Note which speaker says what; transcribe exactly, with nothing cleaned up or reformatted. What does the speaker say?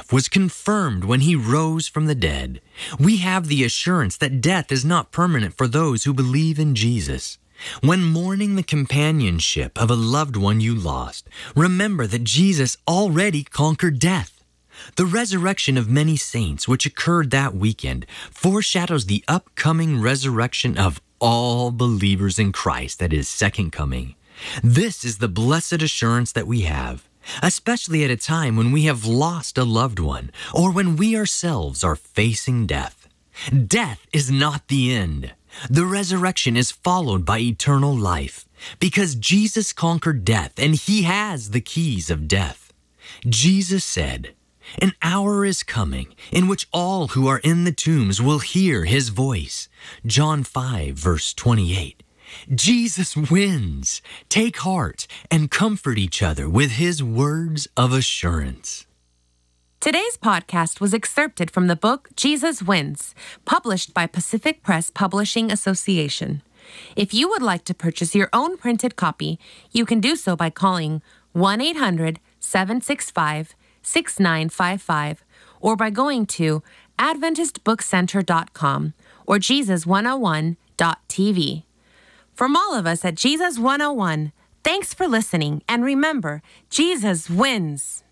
Speaker 1: life was confirmed when he rose from the dead. We have the assurance that death is not permanent for those who believe in Jesus. When mourning the companionship of a loved one you lost, remember that Jesus already conquered death. The resurrection of many saints, which occurred that weekend, foreshadows the upcoming resurrection of all believers in Christ at his second coming. This is the blessed assurance that we have, especially at a time when we have lost a loved one or when we ourselves are facing death. Death is not the end. The resurrection is followed by eternal life because Jesus conquered death and he has the keys of death. Jesus said, "An hour is coming in which all who are in the tombs will hear his voice." John five, verse twenty-eight. Jesus wins. Take heart and comfort each other with his words of assurance.
Speaker 2: Today's podcast was excerpted from the book Jesus Wins, published by Pacific Press Publishing Association. If you would like to purchase your own printed copy, you can do so by calling one eight hundred, seven six five, six nine five five or by going to adventist book center dot com or jesus one oh one dot t v. From all of us at Jesus one oh one, thanks for listening, and remember, Jesus wins.